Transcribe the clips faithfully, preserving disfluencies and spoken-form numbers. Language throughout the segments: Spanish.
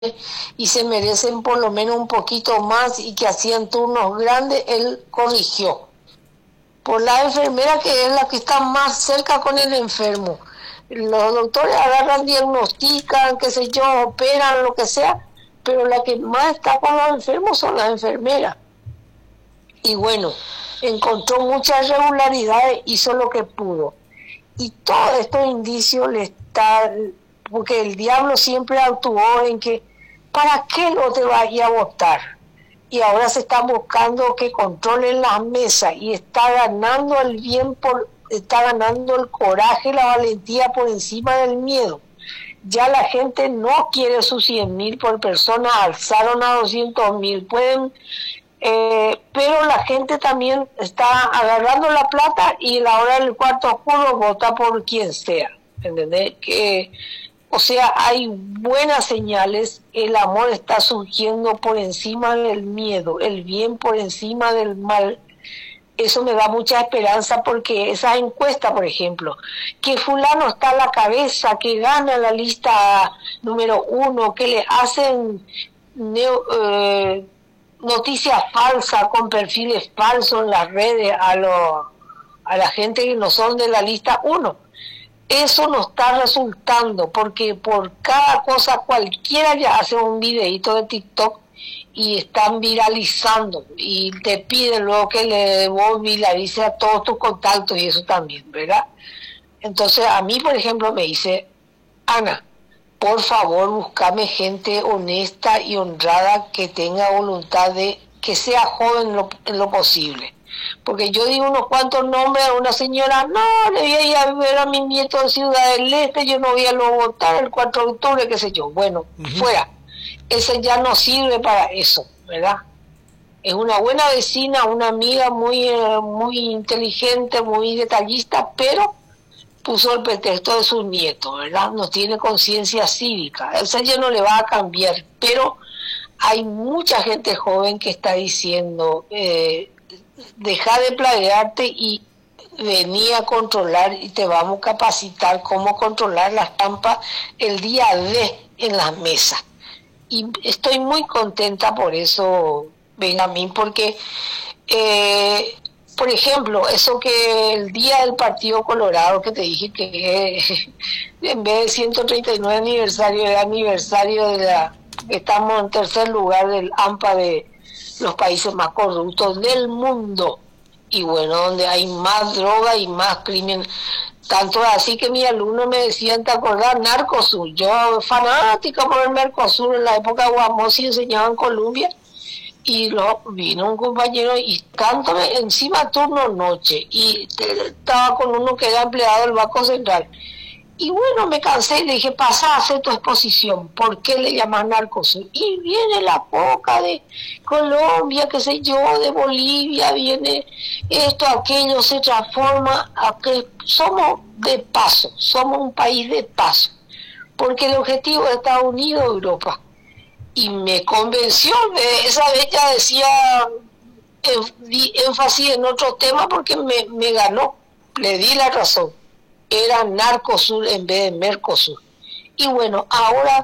y se merecen por lo menos un poquito más y que hacían turnos grandes, él corrigió. Por la enfermera, que es la que está más cerca con el enfermo. Los doctores agarran, diagnostican, qué sé yo, operan, lo que sea, pero la que más está con los enfermos son las enfermeras. Y bueno, encontró muchas irregularidades, hizo lo que pudo. Y todos estos indicios le están, porque el diablo siempre actuó en que, ¿para qué no te vaya a votar? Y ahora se está buscando que controlen las mesas y está ganando el bien, por, está ganando el coraje y la valentía por encima del miedo. Ya la gente no quiere sus cien mil por persona, alzaron a doscientos mil, pueden... Eh, pero la gente también está agarrando la plata y a la hora del cuarto oscuro vota por quien sea, ¿entendés? Que, o sea, hay buenas señales, el amor está surgiendo por encima del miedo, el bien por encima del mal. Eso me da mucha esperanza, porque esa encuesta, por ejemplo, que fulano está a la cabeza, que gana la lista número uno, que le hacen... Neo, eh, noticias falsas con perfiles falsos en las redes a, lo, a la gente que no son de la lista uno. Eso no está resultando, porque por cada cosa cualquiera ya hace un videito de TikTok y están viralizando y te piden luego que le vos viralices a todos tus contactos y eso también, ¿verdad? Entonces a mí, por ejemplo, me dice, Ana, por favor, buscame gente honesta y honrada que tenga voluntad de que sea joven en lo, en lo posible. Porque yo digo unos cuantos nombres a una señora, no, le voy a ir a ver a mi nieto de Ciudad del Este, yo no voy a lo votar el cuatro de octubre, qué sé yo. Bueno, uh-huh. Fuera. Ese ya no sirve para eso, ¿verdad? Es una buena vecina, una amiga muy, eh, muy inteligente, muy detallista, pero puso el pretexto de sus nietos, ¿verdad? No tiene conciencia cívica. Eso ya no le va a cambiar, pero hay mucha gente joven que está diciendo, eh, deja de plagiarte y vení a controlar y te vamos a capacitar cómo controlar las trampas el día de en las mesas. Y estoy muy contenta por eso, Benjamín, porque... Eh, por ejemplo, eso que el día del Partido Colorado, que te dije que eh, en vez de ciento treinta y nueve aniversario, era aniversario de la... Estamos en tercer lugar del A M P A de los países más corruptos del mundo. Y bueno, donde hay más droga y más crimen. Tanto así que mis alumnos me decían, ¿te acordás? Narcosur. Yo, fanática por el Mercosur, en la época de Guamosi enseñaba en Colombia. Y lo, vino un compañero y cántame encima turno noche y te, estaba con uno que era empleado del Banco Central y bueno, me cansé y le dije, pasa a hacer tu exposición, ¿por qué le llamas Narcosur? Y viene la poca de Colombia, qué sé yo, de Bolivia, viene esto, aquello, se transforma a que somos de paso, somos un país de paso, porque el objetivo de Estados Unidos, Europa. Y me convenció, de esa vez ya decía di énfasis en otro tema porque me, me ganó, le di la razón, era Narcosur en vez de Mercosur. Y bueno, ahora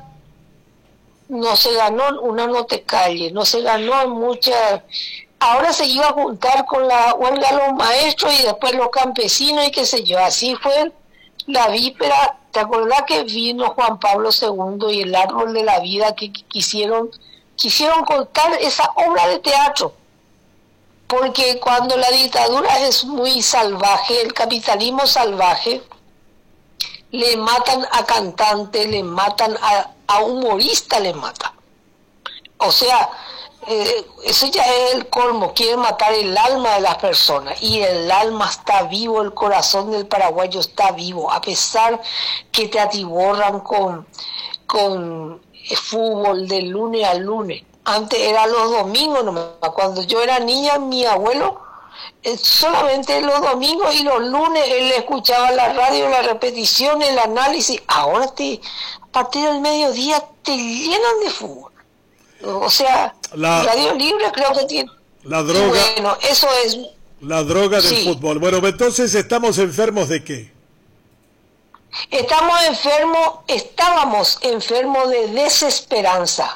no se ganó una no te calle, no se ganó en muchas, ahora se iba a juntar con la huelga de los maestros y después los campesinos y qué sé yo, así fue la víspera. ¿Te acordás que vino Juan Pablo segundo y el árbol de la vida que quisieron, quisieron contar esa obra de teatro? Porque cuando la dictadura es muy salvaje, el capitalismo salvaje, le matan a cantantes, le matan a, a humoristas, le matan. O sea, eh, eso ya es el colmo, quieren matar el alma de las personas, y el alma está vivo, el corazón del paraguayo está vivo, a pesar que te atiborran con, con fútbol de lunes a lunes. Antes era los domingos nomás. Cuando yo era niña, mi abuelo eh, solamente los domingos y los lunes él escuchaba la radio, la repetición, el análisis. Ahora te, a partir del mediodía te llenan de fútbol. O sea, la Radio Libre creo que tiene... La droga... Y bueno, eso es... La droga del sí. fútbol. Bueno, entonces, ¿estamos enfermos de qué? Estamos enfermos, estábamos enfermos de desesperanza.